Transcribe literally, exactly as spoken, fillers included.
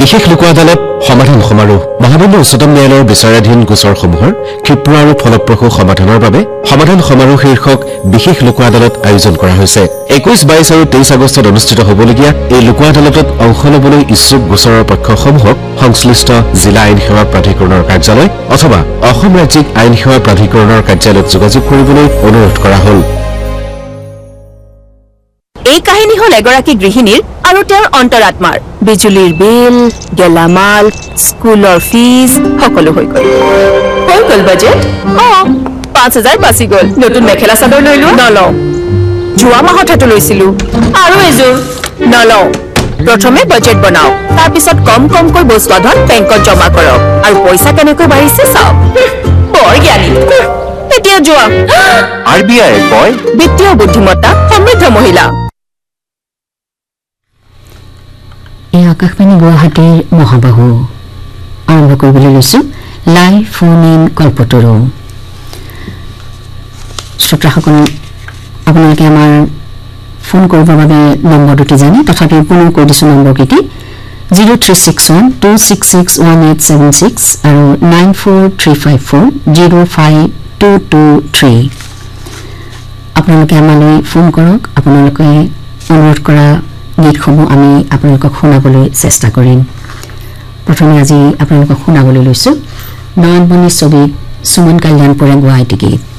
বিশেষ লোক আদালত সমাধান সমাৰোহ মহামান্য উচ্চতম ন্যায়ালয়ৰ বিচাৰাধীন গোচৰসমূহৰ ক্ষীপ্ৰ আৰু ফলপ্ৰসূ সমাধানৰ বাবে সমাধান সমাৰোহ শীৰ্ষক বিশেষ লোক আদালত আয়োজন কৰা হৈছে একৈশ বাইশ আৰু তেইশ আগষ্টত অনুষ্ঠিত হ'বলগীয়া এই লোক আদালতত অংশ ল'বলৈ ইচ্ছুক গোচৰৰ পক্ষসমূহক সংশ্লিষ্ট জিলা আইন সেৱা প্ৰাধিকৰণৰ কাৰ্যালয় অথবা অসম ৰাজ্যিক আইন সেৱা প্ৰাধিকৰণৰ কাৰ্যালয়ত যোগাযোগ কৰিবলৈ অনুৰোধ কৰা হ'ল এই কাহিনী হল এগৰাকী গৃহিণীৰ আৰু তেওঁৰ অন্তৰাত্মাৰ বিজুলীৰ বিল গেলামাল স্কুলৰ ফিজ সকলো হৈ গ'ল হৈ গ'ল বাজেট অ পাঁচ হাজাৰ বাচি গ'ল নতুন মেখেলা চাদৰ লৈ লোৱা নলওঁ যোৱা মাহত হাতত লৈছিলো আৰু এযোৰ নলওঁ প্ৰথমে বাজেট বনাও তাৰপিছত কম কমকৈ বস্তু আধন বেংকত জমা কৰক আৰু পইচা কেনেকৈ বাঢ়িছে চাওক বৰ জ্ঞানী এতিয়া যোৱা আৰ বি আই কয় বিত্তীয় বুদ্ধিমত্তা সমৃদ্ধ মহিলা এই আকাশবাণী গুৱাহাটীৰ মহাবাহু আৰম্ভ কৰিবলৈ লৈছোঁ লাইভ ফোন ইন কল্পতৰু শ্ৰোতাসকল আপোনালোকে আমাৰ ফোন কৰিবৰ বাবে নম্বৰ দুটি জানে তথাপি পুনৰ কৈ দিছোঁ নম্বৰকেইটি zero' three six one two six six one eight seven six আৰু nine four three five four zero' five two two three আপোনালোকে আমালৈ ফোন কৰক আপোনালোকে অনুৰোধ কৰা গীতসমূহ আমি আপোনালোকক শুনাবলৈ চেষ্টা কৰিম প্ৰথমে আজি আপোনালোকক শুনাবলৈ লৈছোঁ নয়নমণি ছবিত সুমন কল্যাণপুৰে গোৱা এটি গীত